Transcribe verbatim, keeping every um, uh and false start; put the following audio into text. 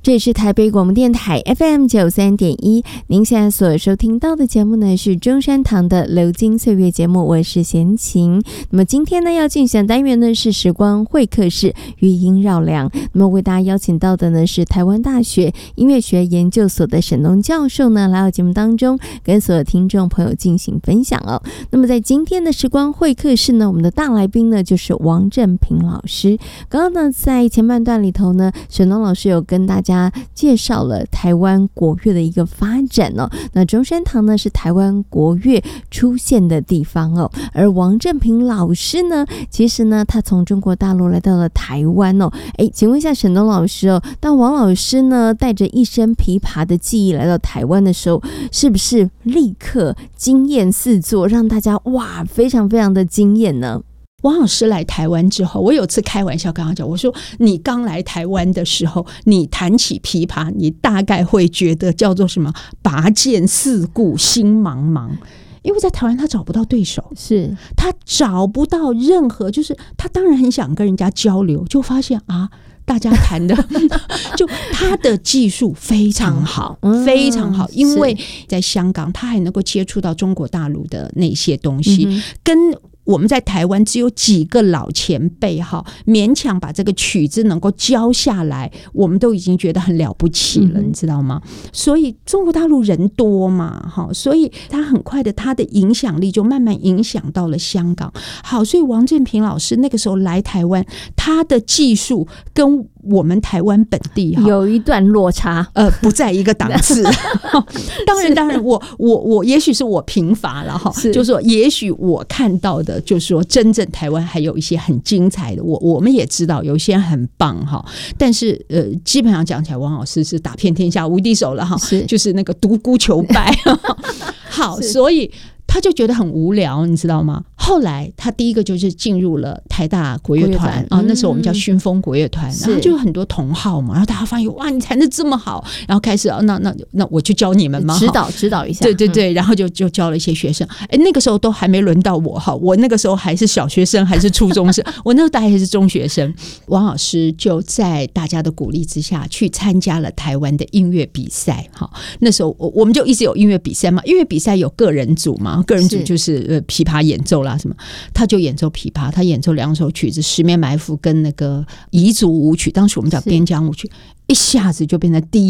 这里是台北广播电台 F M 九十三点一，您现在所收听到的节目呢是中山堂的流金岁月节目，我是贤琴。那么今天呢要进行的单元呢是时光会客室余音绕梁，那么为大家邀请到的呢是台湾大学音乐学研究所的沈农教授呢来到节目当中跟所有听众朋友进行分享哦。那么在今天的时光会客室呢，我们的大来宾呢就是王振平老师。刚刚呢在前半段里头呢，沈农老师有跟大家介绍了台湾国乐的一个发展哦。那中山堂呢是台湾国乐出现的地方哦，而王振平老师呢，其实呢他从中国大陆来到了台湾哦。哎，请问一下沈农老师哦，当王老师呢带着一身琵琶的技艺来到台湾的时候，是不是立刻惊艳四座，让大家哇非常非常的惊艳呢？ 王老师来台湾之后，我有次开玩笑跟他讲，我说你刚来台湾的时候，你弹起琵琶，你大概会觉得叫做什么拔剑四顾心茫茫，因为在台湾他找不到对手， 是他找不到任何，就是他当然很想跟人家交流，就发现啊大家弹的就他的技术非常好、嗯、非常好，因为在香港他还能够接触到中国大陆的那些东西、嗯、跟我们在台湾只有几个老前辈哈，勉强把这个曲子能够教下来，我们都已经觉得很了不起了、嗯、你知道吗？所以中国大陆人多嘛哈，所以他很快的他的影响力就慢慢影响到了香港。好，所以王振平老师那个时候来台湾，他的技术跟我们台湾本地有一段落差， 呃，不在一个档次。当然，当然我，我我我也许是我贫乏了哈，就是说，也许我看到的，就是说，真正台湾还有一些很精彩的，我我们也知道有一些很棒哈，但是呃，基本上讲起来，王老师是打遍天下无敌手了哈，就是那个独孤求败。好，所以他就觉得很无聊，你知道吗？后来他第一个就是进入了台大国乐团啊，那时候我们叫熏风国乐团，然后就有很多同好嘛，然后大家发现哇，你弹得这么好，然后开始啊，那那那我就教你们嘛， 指导指导一下， 对对对，然后就就教了一些学生。哎，那个时候都还没轮到我哈，我那个时候还是小学生，还是初中生，我那时候大概还是中学生。王老师就在大家的鼓励之下，去参加了台湾的音乐比赛哈。那时候我我们就一直有音乐比赛嘛，音乐比赛有个人组嘛，个人组就是呃琵琶演奏啦什么，他就演奏琵琶，他演奏两首曲子，十面埋伏跟那个彝族舞曲，当时我们叫边疆舞曲，一下子就变成第一